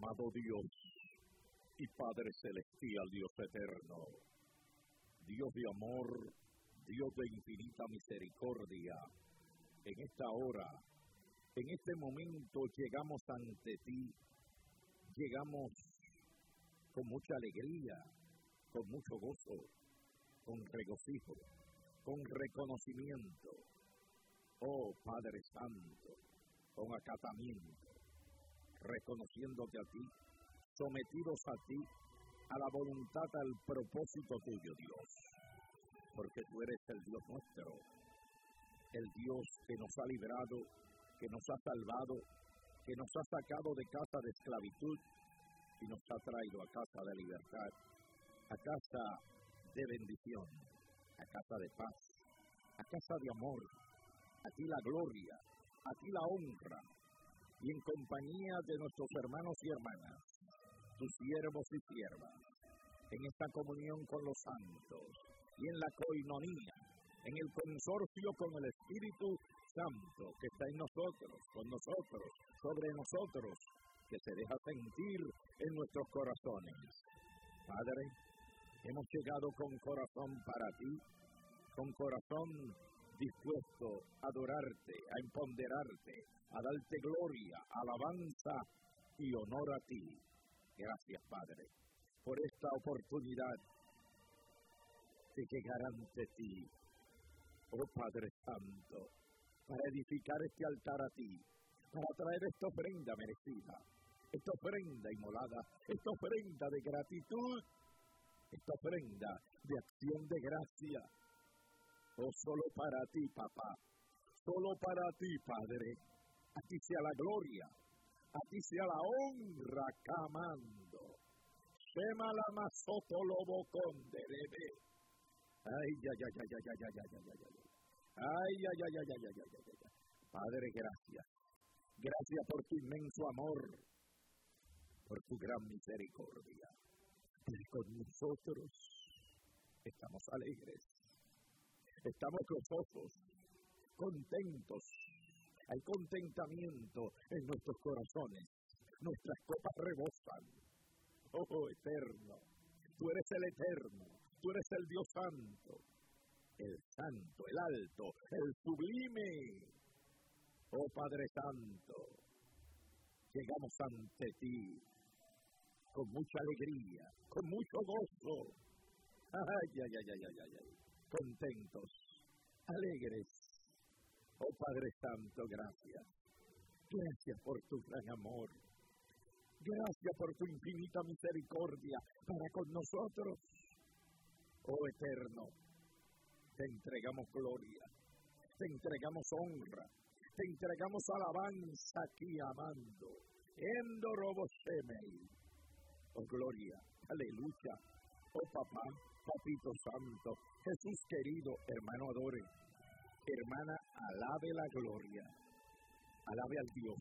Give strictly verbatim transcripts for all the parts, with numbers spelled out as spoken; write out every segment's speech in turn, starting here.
Amado Dios y Padre Celestial, Dios eterno, Dios de amor, Dios de infinita misericordia, en esta hora, en este momento llegamos ante ti, llegamos con mucha alegría, con mucho gozo, con regocijo, con reconocimiento, oh Padre Santo, con acatamiento, reconociéndote a ti, sometidos a ti, a la voluntad, al propósito tuyo, Dios, porque tú eres el Dios nuestro, el Dios que nos ha librado, que nos ha salvado, que nos ha sacado de casa de esclavitud y nos ha traído a casa de libertad, a casa de bendición, a casa de paz, a casa de amor. A ti la gloria, a ti la honra, y en compañía de nuestros hermanos y hermanas, tus siervos y siervas, en esta comunión con los santos, y en la coinonía, en el consorcio con el Espíritu Santo, que está en nosotros, con nosotros, sobre nosotros, que se deja sentir en nuestros corazones. Padre, hemos llegado con corazón para ti, con corazón dispuesto a adorarte, a empoderarte, a darte gloria, alabanza y honor a ti. Gracias, Padre, por esta oportunidad de llegar ante ti, oh Padre Santo, para edificar este altar a ti, para traer esta ofrenda merecida, esta ofrenda inmolada, esta ofrenda de gratitud, esta ofrenda de acción de gracia. Oh, solo para ti, papá, solo para ti, Padre, a ti sea la gloria, a ti sea la honra, camando. Shema la masoto lobo conde bebé. Ay, ya, ya, ya, ya, ya, ya, ya, ya, ya, ya. Ay, ya, ya, ya, ya, ya, ya, ya, ya. Padre, gracias. Gracias por tu inmenso amor, por tu gran misericordia. Y con nosotros estamos alegres. Estamos gozosos, contentos. Hay contentamiento en nuestros corazones. Nuestras copas rebosan. Oh, eterno. Tú eres el eterno. Tú eres el Dios santo. El santo, el alto, el sublime. Oh, Padre Santo. Llegamos ante ti con mucha alegría, con mucho gozo. Ay, ay, ay, ay, ay, ay. Contentos, alegres. Oh Padre Santo, gracias. Gracias por tu gran amor. Gracias por tu infinita misericordia para con nosotros. Oh Eterno, te entregamos gloria, te entregamos honra, te entregamos alabanza aquí amando. Endo robo semei. Oh gloria, aleluya. Oh papá, papito santo, Jesús querido, hermano adore, hermana alabe la gloria, alabe al Dios,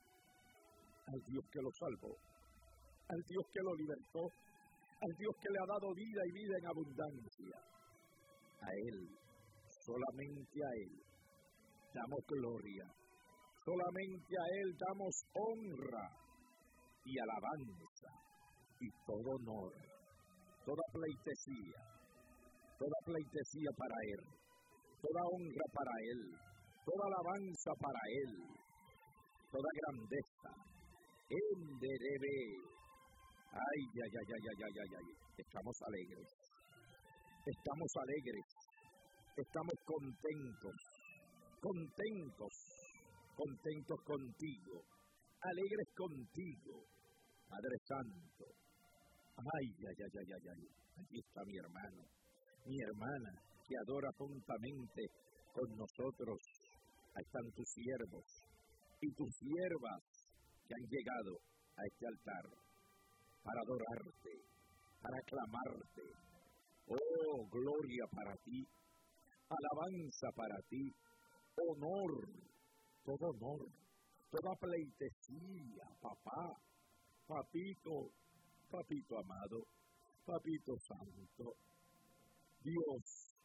al Dios que lo salvó, al Dios que lo libertó, al Dios que le ha dado vida y vida en abundancia. A Él, solamente a Él, damos gloria, solamente a Él damos honra y alabanza y todo honor. Toda pleitesía, toda pleitesía para Él, toda honra para Él, toda alabanza para Él, toda grandeza. Él debe. Ay, ay, ay, ay, ay, ay, ay, estamos alegres, estamos alegres, estamos contentos, contentos, contentos contigo, alegres contigo, Padre Santo. Ay, ay, ay, ay, ay, ay, aquí está mi hermano, mi hermana, que adora juntamente con nosotros. Ahí están tus siervos y tus siervas que han llegado a este altar para adorarte, para aclamarte. Oh, gloria para ti, alabanza para ti, honor, todo honor, toda pleitesía, papá, papito, papito amado, papito santo, Dios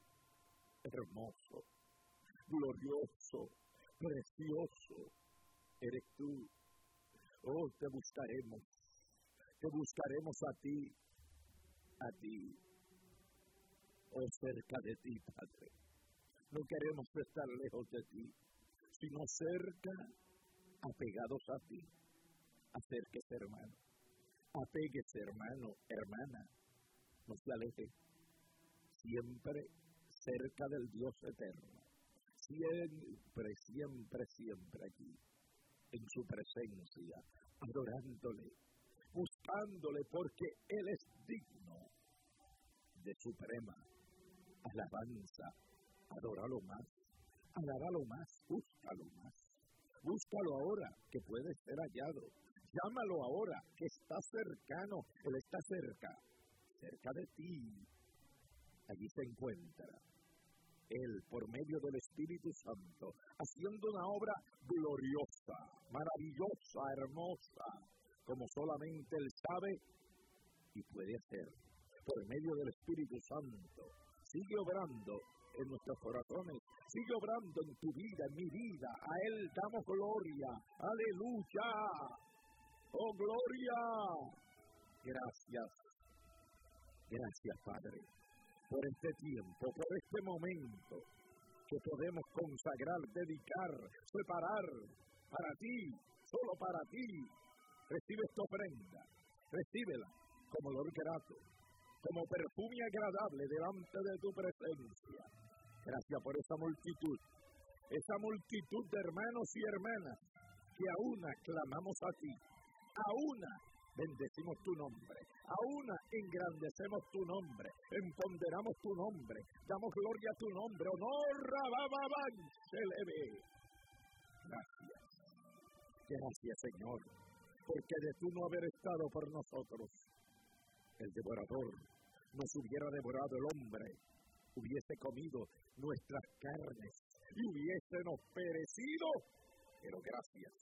hermoso, glorioso, precioso, eres tú. Oh, te buscaremos, Te buscaremos a ti, a ti, oh cerca de ti, Padre. No queremos estar lejos de ti, sino cerca, apegados a ti. Acérquese, hermano. Apéguese, hermano, hermana. No se aleje. Siempre cerca del Dios eterno. Siempre, siempre, siempre aquí. En su presencia, adorándole, buscándole, porque Él es digno de suprema alabanza. Adóralo más, alabalo más, búscalo más. Búscalo ahora, que puede ser hallado. Llámalo ahora, que está cercano. Él está cerca, cerca de ti. Allí se encuentra Él, por medio del Espíritu Santo, haciendo una obra gloriosa, maravillosa, hermosa, como solamente Él sabe y puede hacer. Por medio del Espíritu Santo, sigue obrando en nuestros corazones, sigue obrando en tu vida, en mi vida. A Él damos gloria. ¡Aleluya! ¡Oh, gloria! Gracias. Gracias, Padre, por este tiempo, por este momento que podemos consagrar, dedicar, separar para ti, solo para ti. Recibe esta ofrenda, recíbela como olor grato, como perfume agradable delante de tu presencia. Gracias por esa multitud, esa multitud de hermanos y hermanas que a una clamamos a ti, a una bendecimos tu nombre, a una engrandecemos tu nombre, empoderamos tu nombre, damos gloria a tu nombre, honor, bababán, se le ve. Gracias, gracias, Señor, porque de tú no haber estado por nosotros, el devorador nos hubiera devorado, el hombre hubiese comido nuestras carnes y hubiésemos perecido, pero gracias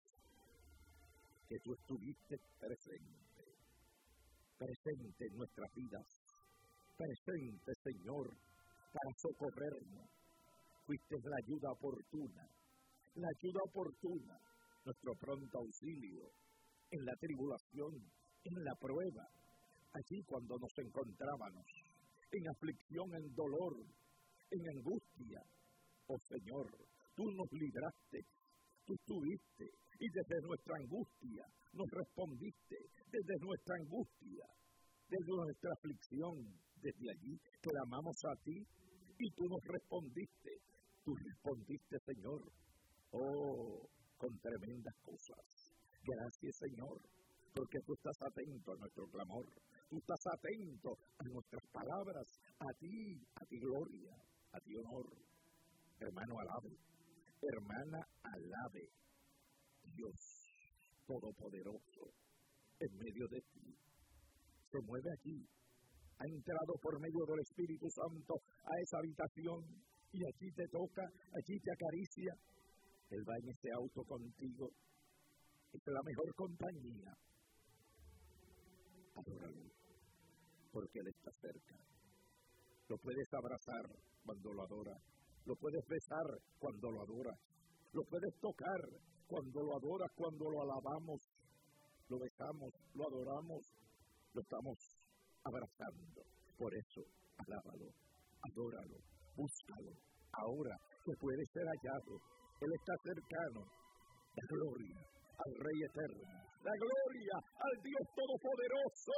que tú estuviste presente, presente en nuestras vidas, presente, Señor, para socorrernos. Fuiste la ayuda oportuna, la ayuda oportuna, nuestro pronto auxilio en la tribulación, en la prueba, allí cuando nos encontrábamos, en aflicción, en dolor, en angustia. Oh Señor, tú nos libraste, tú estuviste, y desde nuestra angustia nos respondiste, desde nuestra angustia, desde nuestra aflicción, desde allí clamamos a ti, y tú nos respondiste, tú respondiste, Señor, oh, con tremendas cosas. Gracias, Señor, porque tú estás atento a nuestro clamor, tú estás atento a nuestras palabras, a ti, a ti gloria, a ti honor. Hermano, alabe, hermana, alabe, Dios Todopoderoso, en medio de ti, se mueve aquí, ha entrado por medio del Espíritu Santo a esa habitación, y allí te toca, allí te acaricia, Él va en ese auto contigo, es la mejor compañía. Adóralo, porque Él está cerca. Lo puedes abrazar cuando lo adoras, lo puedes besar cuando lo adoras, lo puedes tocar cuando lo adoras, cuando lo alabamos, lo besamos, lo adoramos, lo estamos abrazando. Por eso, alábalo, adóralo, búscalo. Ahora que puede ser hallado, Él está cercano. La gloria al Rey eterno, la gloria al Dios Todopoderoso.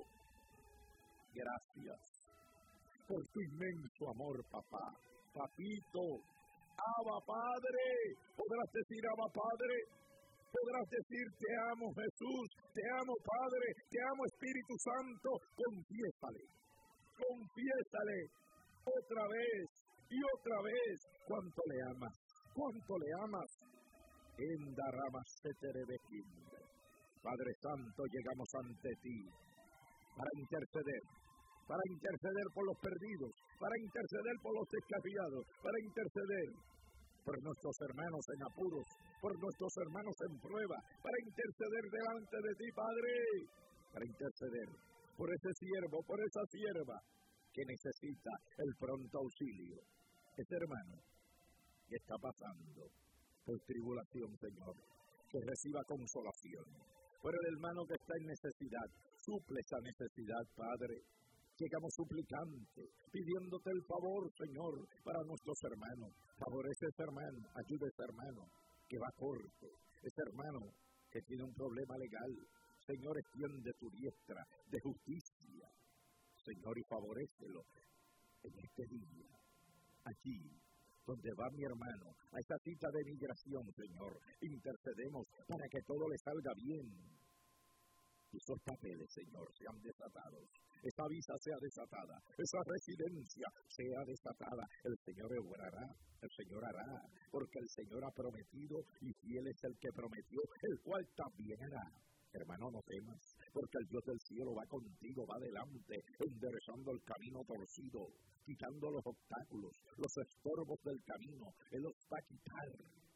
Gracias por tu inmenso amor, papá, papito, Abba Padre. Podrás decir Abba Padre, podrás decir te amo Jesús, te amo Padre, te amo Espíritu Santo. Confiésale, confiésale otra vez y otra vez cuánto le amas, cuánto le amas. En Daramaseterebequim. Padre Santo, llegamos ante ti para interceder, para interceder por los perdidos, para interceder por los extraviados, para interceder por nuestros hermanos en apuros, por nuestros hermanos en prueba, para interceder delante de ti, Padre, para interceder por ese siervo, por esa sierva que necesita el pronto auxilio. Ese hermano que está pasando por tribulación, Señor, que reciba consolación, por el hermano que está en necesidad. Suple esa necesidad, Padre. Llegamos suplicantes, pidiéndote el favor, Señor, para nuestros hermanos. Favorece a ese hermano, ayuda a ese hermano que va a corte, ese hermano que tiene un problema legal. Señor, extiende tu diestra de justicia, Señor, y favorécelo en este día, allí donde va mi hermano, a esa cita de migración, Señor. Intercedemos para que todo le salga bien. Esos papeles, Señor, sean desatados. Esa visa sea desatada. Esa residencia sea desatada. El Señor obrará, el Señor hará, porque el Señor ha prometido y fiel es el que prometió, el cual también hará. Hermano, no temas, porque el Dios del cielo va contigo, va adelante, enderezando el camino torcido, quitando los obstáculos, los estorbos del camino. Él los va a quitar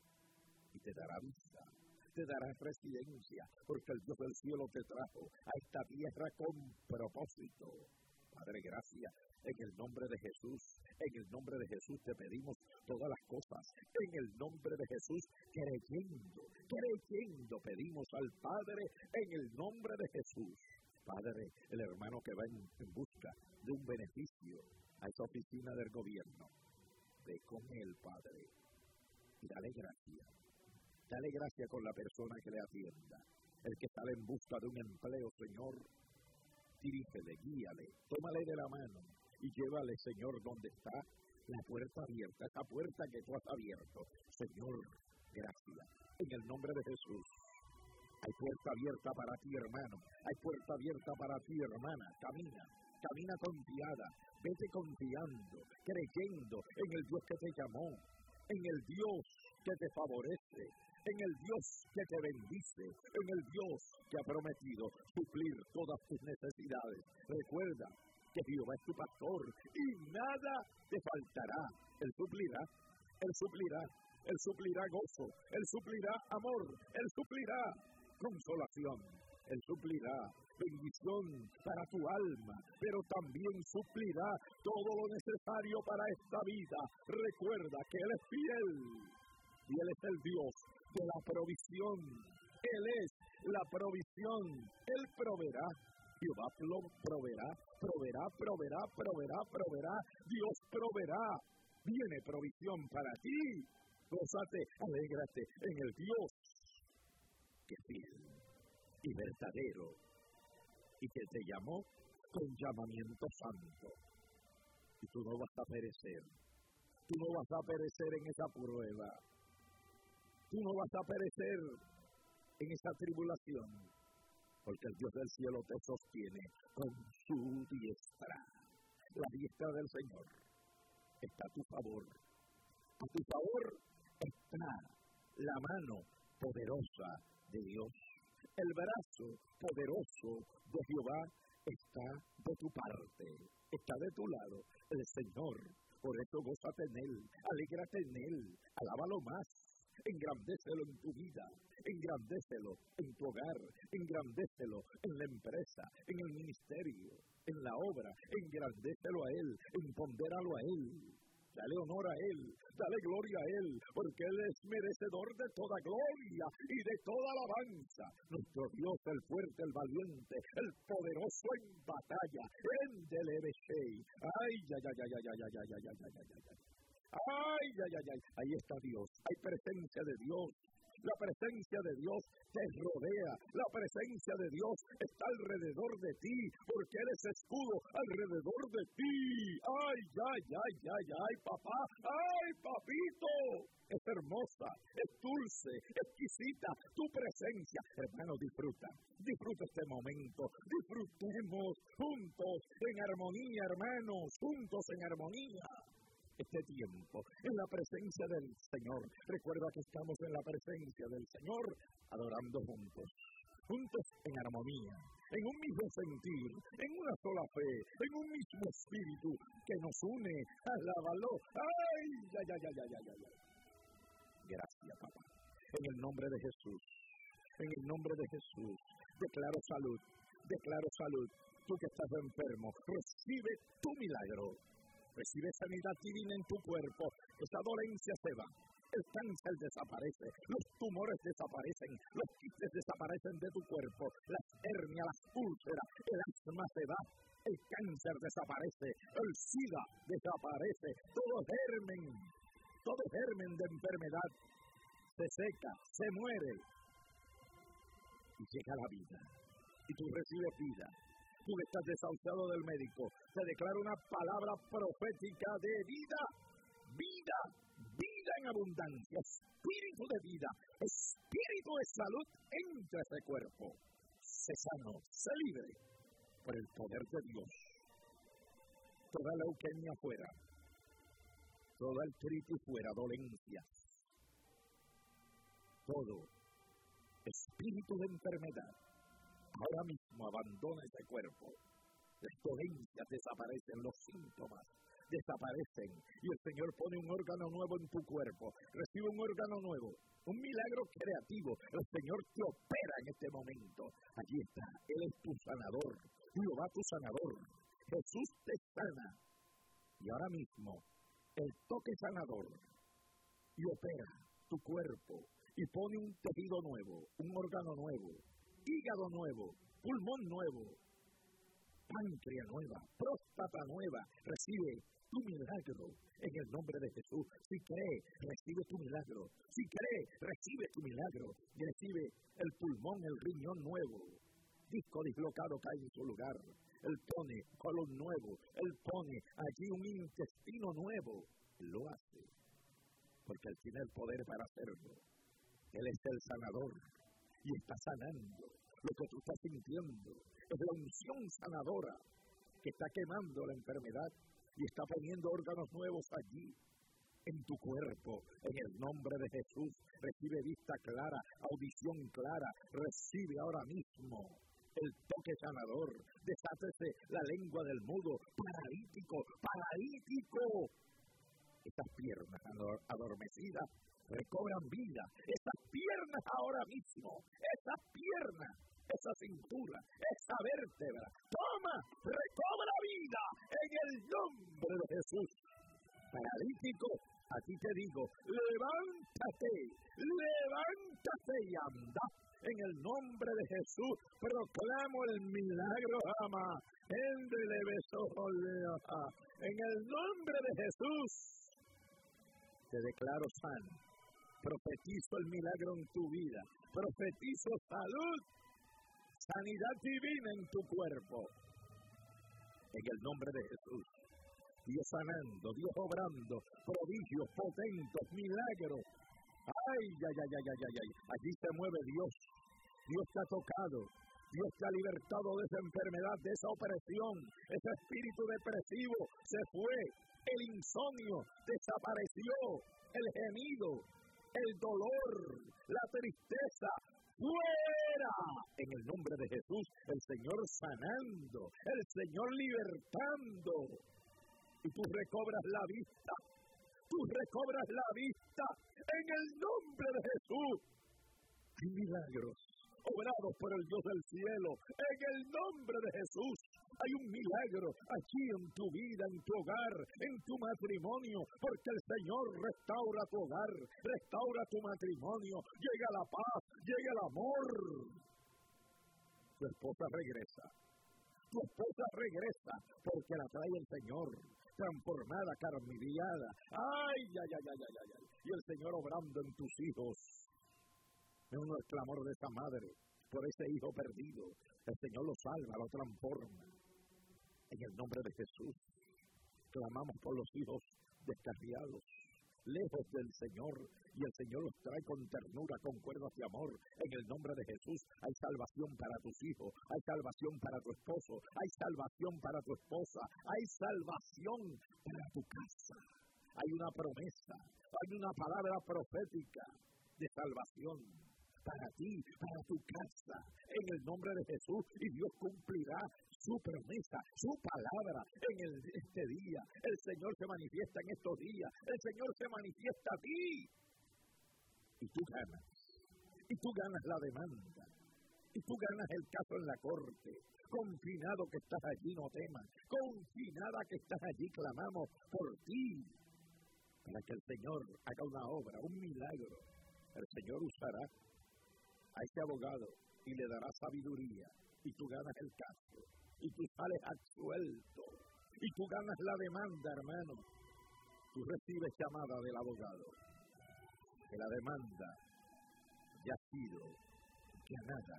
y te dará vista. Te dará residencia, porque el Dios del cielo te trajo a esta tierra con propósito. Padre, gracias. En el nombre de Jesús, en el nombre de Jesús te pedimos todas las cosas. En el nombre de Jesús, creyendo, creyendo, pedimos al Padre en el nombre de Jesús. Padre, el hermano que va en, en busca de un beneficio a esa oficina del gobierno, ve con él, Padre, y dale gracias. Dale gracias con la persona que le atienda. El que sale en busca de un empleo, Señor, dirígele, guíale, tómale de la mano y llévale, Señor, donde está la puerta abierta, esa puerta que tú has abierto. Señor, gracias. En el nombre de Jesús, hay puerta abierta para ti, hermano. Hay puerta abierta para ti, hermana. Camina, camina confiada. Vete confiando, creyendo en el Dios que te llamó, en el Dios que te favorece, en el Dios que te bendice, en el Dios que ha prometido suplir todas tus necesidades. Recuerda que Jehová es tu pastor y nada te faltará. Él suplirá, Él suplirá, Él suplirá gozo, Él suplirá amor, Él suplirá consolación, Él suplirá bendición para tu alma, pero también suplirá todo lo necesario para esta vida. Recuerda que Él es fiel y Él es el Dios de la provisión. Él es la provisión. Él proveerá. Jehová proveerá, proveerá, proveerá, proveerá, proveerá. Dios proveerá. Viene provisión para ti. Gózate, alégrate en el Dios que es fiel y verdadero y que te llamó con llamamiento santo. Y tú no vas a perecer. Tú no vas a perecer en esa prueba. Tú no vas a perecer en esa tribulación, porque el Dios del cielo te sostiene con su diestra. La diestra del Señor está a tu favor. A tu favor está la mano poderosa de Dios. El brazo poderoso de Jehová está de tu parte, está de tu lado. El Señor, por eso gózate en Él, alégrate en Él, alábalo más. Engrandécelo en tu vida, engrandécelo en tu hogar, engrandécelo en la empresa, en el ministerio, en la obra, engrandécelo a Él, empodéralo a Él, dale honor a Él, dale gloria a Él, porque Él es merecedor de toda gloria y de toda alabanza. Nuestro Dios, el fuerte, el valiente, el poderoso en batalla, en Delebeshei. Ay, ay, ay, ay, ay, ay, ay, ay, ay, ay, ay, ay. Ay, ay, ay, ay, ahí está Dios, hay presencia de Dios, la presencia de Dios te rodea, la presencia de Dios está alrededor de ti, porque Él es escudo alrededor de ti. Ay, ay, ay, ay, ay, papá, ay, papito, es hermosa, es dulce, exquisita tu presencia. Hermano, disfruta, disfruta este momento, disfrutemos juntos en armonía, hermanos, juntos en armonía. Este tiempo, en la presencia del Señor. Recuerda que estamos en la presencia del Señor, adorando juntos, juntos en armonía, en un mismo sentir, en una sola fe, en un mismo espíritu que nos une. Alábalo. ¡Ay, ay, ay, ay, ay, ay, ay! Gracias, papá. En el nombre de Jesús, en el nombre de Jesús, declaro salud, declaro salud. Tú que estás enfermo, recibe tu milagro. Recibe sanidad divina en tu cuerpo. Esa dolencia se va. El cáncer desaparece, los tumores desaparecen, los quistes desaparecen de tu cuerpo, las hernias, las úlceras, el asma se va, el cáncer desaparece, el SIDA desaparece, todo germen, todo germen de enfermedad se seca, se muere y llega la vida. Y tú recibes vida. Tú estás desahuciado del médico. Te declara una palabra profética de vida, vida, vida en abundancia, espíritu de vida, espíritu de salud entre ese cuerpo. Se sano, se libre por el poder de Dios. Toda leucemia fuera, toda artritis fuera, dolencia, todo espíritu de enfermedad ahora mismo abandona ese cuerpo. Las dolencias desaparecen, los síntomas desaparecen y el Señor pone un órgano nuevo en tu cuerpo. Recibe un órgano nuevo, un milagro creativo. El Señor te opera en este momento. Allí está, Él es tu sanador, Jehová tu sanador. Jesús te sana y ahora mismo el toque sanador y opera tu cuerpo y pone un tejido nuevo, un órgano nuevo, hígado nuevo, pulmón nuevo, páncreas nueva, próstata nueva. Recibe tu milagro en el nombre de Jesús. Si cree, recibe tu milagro. Si cree, recibe tu milagro. Y recibe el pulmón, el riñón nuevo. Disco dislocado cae en su lugar. Él pone colon nuevo. Él pone allí un intestino nuevo. Lo hace porque Él tiene el poder para hacerlo. Él es el sanador y está sanando. Lo que tú estás sintiendo es la unción sanadora que está quemando la enfermedad y está poniendo órganos nuevos allí en tu cuerpo. En el nombre de Jesús, recibe vista clara, audición clara. Recibe ahora mismo el toque sanador. Desátese la lengua del mudo, paralítico, paralítico. Esas piernas adormecidas recobran vida. Esas piernas ahora mismo, esas piernas, esa cintura, esa vértebra, toma, recobra vida en el nombre de Jesús. Paralítico, a ti te digo, levántate, levántate y anda. En el nombre de Jesús, proclamo el milagro, ama. En el nombre de Jesús, te declaro sano. Profetizo el milagro en tu vida. Profetizo salud, sanidad divina en tu cuerpo. En el nombre de Jesús. Dios sanando, Dios obrando, prodigios, potentos, milagros. Ay, ay, ay, ay, ay, ay. Allí se mueve Dios. Dios te ha tocado. Dios te ha libertado de esa enfermedad, de esa opresión. Ese espíritu depresivo se fue. El insomnio desapareció. El gemido, el dolor, la tristeza, fuera. En el nombre de Jesús, el Señor sanando, el Señor libertando. Y tú recobras la vista, tú recobras la vista. En el nombre de Jesús, hay milagros obrados por el Dios del cielo. En el nombre de Jesús, hay un milagro aquí en tu vida, en tu hogar, en tu matrimonio, porque el Señor restaura tu hogar, restaura tu matrimonio, llega la paz, llega el amor. Tu esposa regresa, tu esposa regresa, porque la trae el Señor, transformada, carmiliada. Ay, ay, ay, ay, ay, ay, y el Señor obrando en tus hijos. Es uno el clamor de esa madre por ese hijo perdido. El Señor lo salva, lo transforma. En el nombre de Jesús, clamamos por los hijos descarriados, lejos del Señor, y el Señor los trae con ternura, con cuerdas de amor. En el nombre de Jesús, hay salvación para tus hijos, hay salvación para tu esposo, hay salvación para tu esposa, hay salvación para tu casa. Hay una promesa, hay una palabra profética de salvación para ti, para tu casa, en el nombre de Jesús, y Dios cumplirá su promesa, su palabra en el, este día. El Señor se manifiesta en estos días, el Señor se manifiesta a ti, y tú ganas, y tú ganas la demanda, y tú ganas el caso en la corte. Confinado que estás allí, no temas, confinada que estás allí, clamamos por ti. para que el Señor haga una obra, un milagro. El Señor usará a ese abogado y le dará sabiduría, y tú ganas el caso, y tú sales absuelto, y tú ganas la demanda, hermano. Tú recibes llamada del abogado, que la demanda ya ha sido ganada,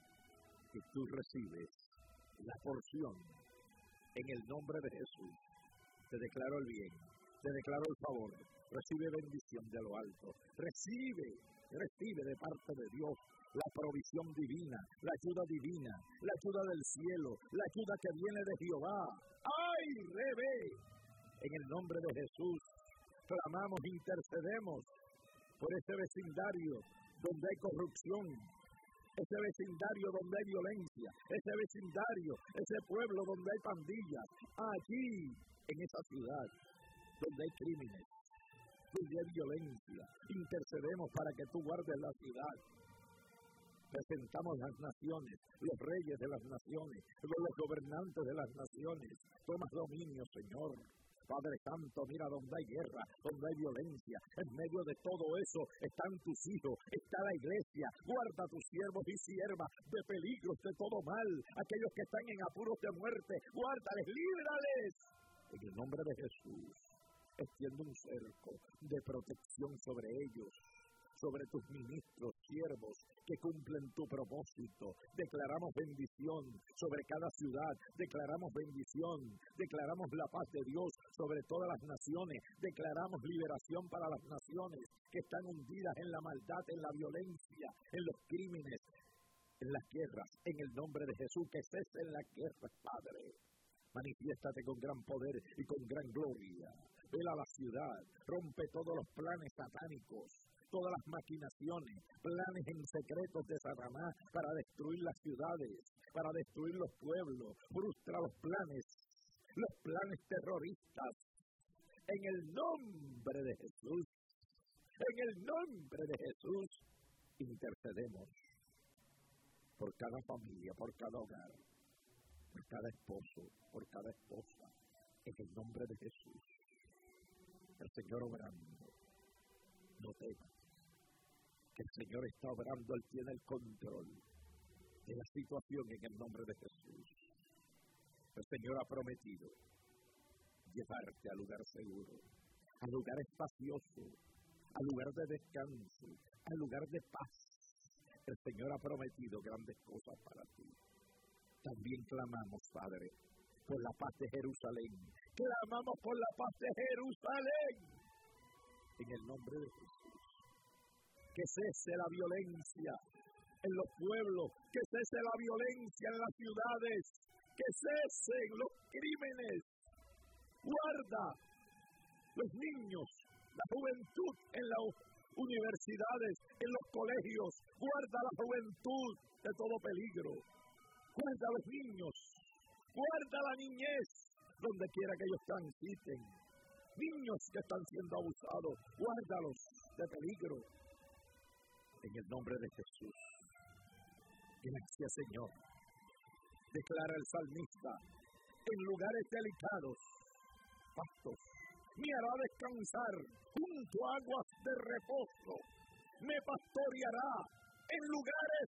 y tú recibes la porción en el nombre de Jesús. Te declaro el bien, te declaro el favor, recibe bendición de lo alto, recibe, recibe de parte de Dios la provisión divina, la ayuda divina, la ayuda del cielo, la ayuda que viene de Jehová. ¡Ay, rebe! En el nombre de Jesús, clamamos, intercedemos por ese vecindario donde hay corrupción, ese vecindario donde hay violencia, ese vecindario, ese pueblo donde hay pandillas, allí, en esa ciudad, donde hay crímenes, donde hay violencia, intercedemos para que tú guardes la ciudad. Presentamos las naciones, los reyes de las naciones, los gobernantes de las naciones. Tomas dominio, Señor. Padre Santo, mira donde hay guerra, donde hay violencia. En medio de todo eso están tus hijos, está la iglesia. Guarda a tus siervos y siervas de peligros, de todo mal. Aquellos que están en apuros de muerte, guárdales, líbrales. En el nombre de Jesús, extiende un cerco de protección sobre ellos, sobre tus ministros, siervos, que cumplen tu propósito. Declaramos bendición sobre cada ciudad, declaramos bendición, declaramos la paz de Dios sobre todas las naciones, declaramos liberación para las naciones que están hundidas en la maldad, en la violencia, en los crímenes, en las guerras, en el nombre de Jesús, que cesen las guerras, Padre. Manifiéstate con gran poder y con gran gloria. Vela la ciudad, rompe todos los planes satánicos, todas las maquinaciones, planes en secretos de Satanás para destruir las ciudades, para destruir los pueblos, frustra los planes, los planes terroristas. En el nombre de Jesús, en el nombre de Jesús, intercedemos por cada familia, por cada hogar, por cada esposo, por cada esposa, en el nombre de Jesús. El Señor obrando, no temas, que el Señor está obrando, Él tiene el control de la situación en el nombre de Jesús. El Señor ha prometido llevarte al lugar seguro, al lugar espacioso, al lugar de descanso, al lugar de paz. El Señor ha prometido grandes cosas para ti. También clamamos, Padre, por la paz de Jerusalén. Clamamos por la paz de Jerusalén. En el nombre de Jesús. Que cese la violencia en los pueblos. Que cese la violencia en las ciudades. Que cesen los crímenes. Guarda los niños, la juventud en las universidades, en los colegios. Guarda la juventud de todo peligro. Guarda a los niños. Guarda la niñez, donde quiera que ellos transiten. Niños que están siendo abusados, guárdalos de peligro. En el nombre de Jesús. Gracias, Señor. Declara el salmista, en lugares delicados, pastos, me hará descansar junto a aguas de reposo. Me pastoreará en lugares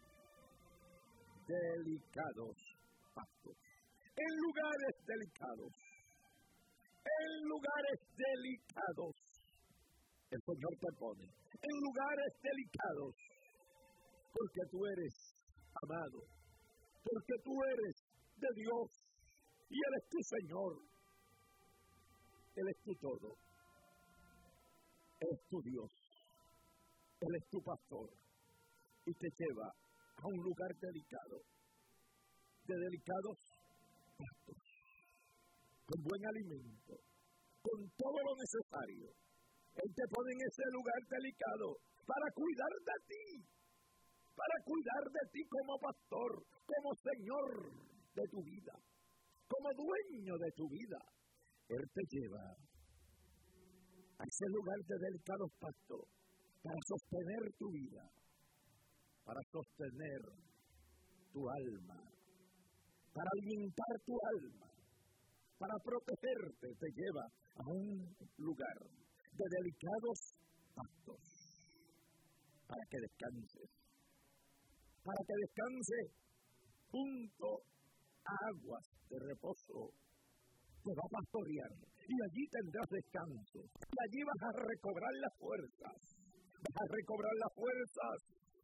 delicados, pastos. En lugares delicados, en lugares delicados, el Señor te pone, en lugares delicados, porque tú eres amado, porque tú eres de Dios, y Él es tu Señor, Él es tu todo, Él es tu Dios, Él es tu pastor, y te lleva a un lugar delicado, de delicados pastos, con buen alimento, con todo lo necesario. Él te pone en ese lugar delicado para cuidar de ti, para cuidar de ti como pastor, como Señor de tu vida, como dueño de tu vida. Él te lleva a ese lugar de delicados pastos para sostener tu vida, para sostener tu alma, para alimentar tu alma, para protegerte. Te lleva a un lugar de delicados pastos, para que descanses, para que descanse junto a aguas de reposo. Te va a pastorear y allí tendrás descanso. Y allí vas a recobrar las fuerzas. Vas a recobrar las fuerzas.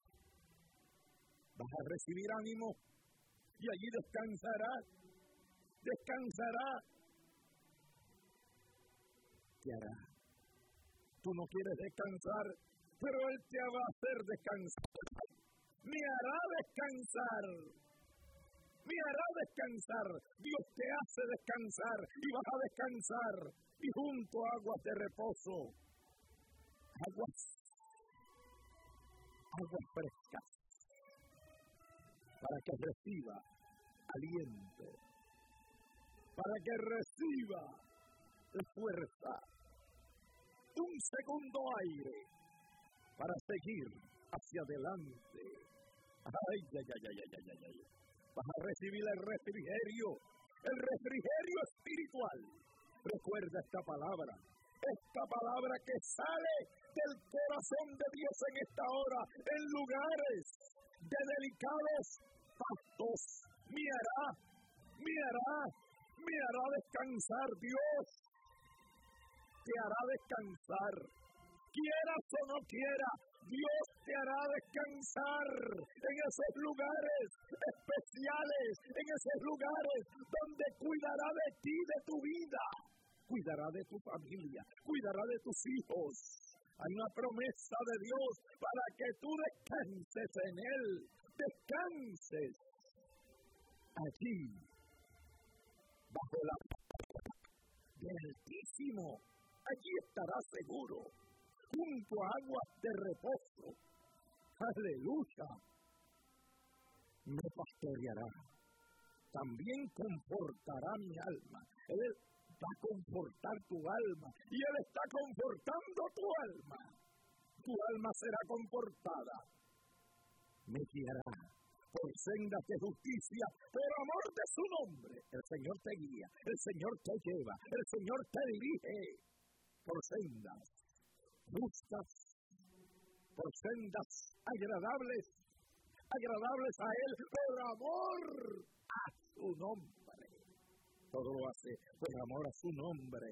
Vas a recibir ánimo y allí descansarás. Descansarás. ¿Qué hará? Tú no quieres descansar, pero Él te va a hacer descansar. Me hará descansar. Me hará descansar. Dios te hace descansar y vas a descansar. Y junto a aguas de reposo, aguas, aguas frescas, para que reciba aliento, para que reciba la fuerza, un segundo aire para seguir hacia adelante. Ay, ay, ay, ay, ay, ay, ay. Vas a recibir el refrigerio, el refrigerio espiritual. Recuerda esta palabra, esta palabra que sale del corazón de Dios en esta hora, en lugares de delicados pastos. Me hará, me hará, me hará descansar Dios. Te hará descansar. Quieras o no quieras, Dios te hará descansar en esos lugares especiales, en esos lugares donde cuidará de ti, de tu vida, cuidará de tu familia, cuidará de tus hijos. Hay una promesa de Dios para que tú descanses en Él, descanses allí, bajo la palabra del Altísimo. Allí estarás seguro, junto a aguas de reposo. ¡Aleluya! Me pastoreará, también confortará mi alma. Él va a confortar tu alma, y Él está confortando tu alma. Tu alma será confortada. Me guiará por sendas de justicia, por amor de su nombre. El Señor te guía, el Señor te lleva, el Señor te dirige por sendas justas, por sendas agradables, agradables a Él, por amor a su nombre. Todo lo hace por amor a su nombre,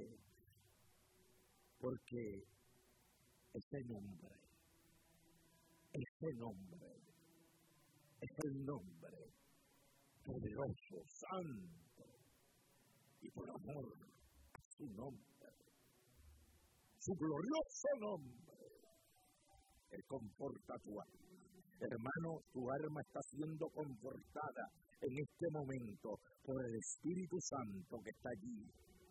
porque ese nombre, ese nombre, es el nombre poderoso, santo, y por amor a su nombre, su glorioso nombre, Él conforta tu alma. Hermano, tu alma está siendo confortada en este momento por el Espíritu Santo que está allí.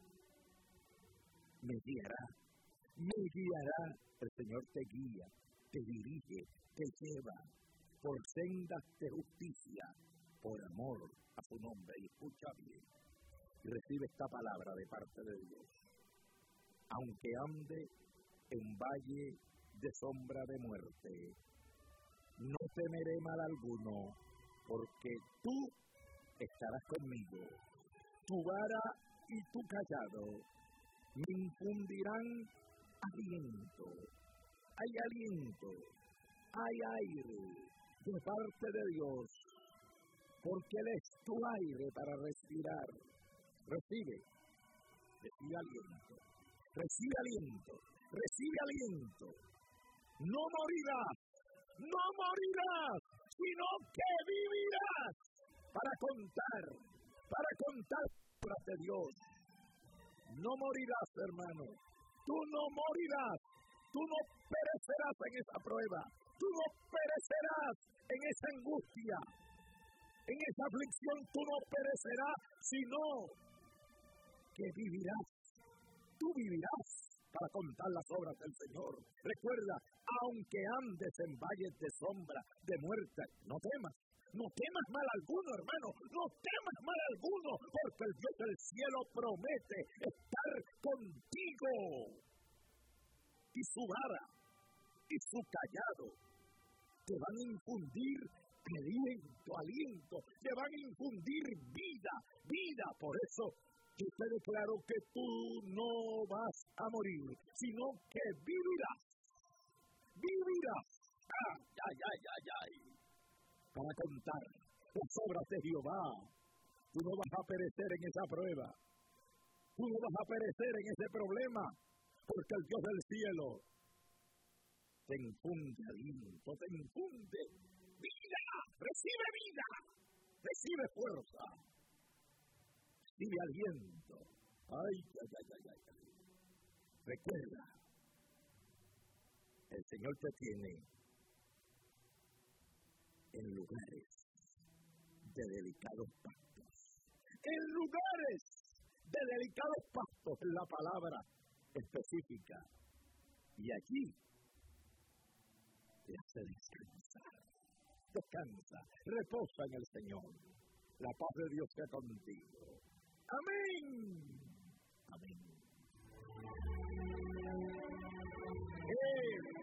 Me guiará, me guiará. El Señor te guía, te dirige, te lleva por sendas de justicia, por amor a su nombre. Y escucha bien, y recibe esta palabra de parte de Dios. Aunque ande en valle de sombra de muerte, no temeré mal alguno, porque tú estarás conmigo. Tu vara y tu cayado me infundirán aliento. Hay aliento, hay aire de parte de Dios, porque Él es tu aire para respirar. Recibe, recibe aliento. Recibe aliento, recibe aliento. No morirás, no morirás, sino que vivirás para contar, para contar las de Dios. No morirás, hermano. Tú no morirás, tú no perecerás en esa prueba, tú no perecerás en esa angustia, en esa aflicción, tú no perecerás, sino que vivirás. Tú vivirás para contar las obras del Señor. Recuerda, aunque andes en valles de sombra, de muerte, no temas. No temas mal alguno, hermano. No temas mal alguno, porque el Dios del cielo promete estar contigo. Y su vara y su callado te van a infundir aliento, aliento. Te van a infundir vida, vida. Por eso Y te declaro que tú no vas a morir, sino que vivirás. Vivirás. ¡Ay, ay, ay, ay, ay! Para contar las obras de Jehová. Tú no vas a perecer en esa prueba. Tú no vas a perecer en ese problema. Porque el Dios del cielo te infunde aliento, te infunde vida. Recibe vida. Recibe fuerza. Recibe aliento. Ay, ay, ay, ay, ay. Recuerda, el Señor te tiene en lugares de delicados pastos. En lugares de delicados pastos, es la palabra específica. Y allí te hace descansar. Descansa, reposa en el Señor. La paz de Dios sea contigo. Amén. Amén. Eh.